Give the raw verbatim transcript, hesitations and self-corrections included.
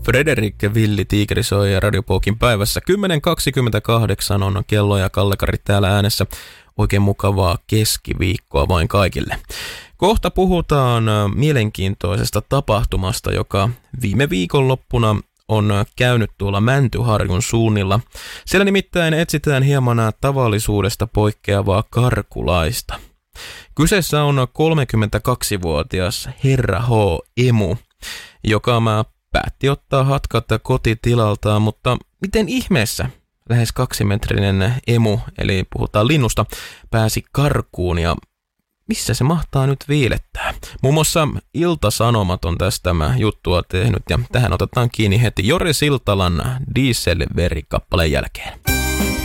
Frederik Villi Tiikeri soi Radio Pokin päivässä. kymmenen kaksikymmentäkahdeksan on kello ja Kalle-Kari täällä äänessä. Oikein mukavaa keskiviikkoa vain kaikille. Kohta puhutaan mielenkiintoisesta tapahtumasta, joka viime viikonloppuna on käynyt tuolla Mäntyharjun suunnilla. Siellä nimittäin etsitään hieman tavallisuudesta poikkeavaa karkulaista. Kyseessä on kolmekymmentäkaksivuotias herra H. Emu, joka mä päätti ottaa hatkat kotitilaltaan, mutta miten ihmeessä lähes kaksimetrinen emu, eli puhutaan linnusta, pääsi karkuun ja missä se mahtaa nyt viilettää? Muun muassa Ilta-Sanomat on tästä tämä juttua tehnyt ja tähän otetaan kiinni heti Jori Siltalan Dieselveri-kappaleen jälkeen.